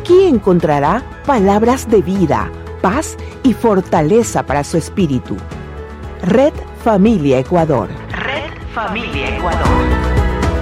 Aquí encontrará palabras de vida, paz y fortaleza para su espíritu. Red Familia Ecuador. Red Familia Ecuador.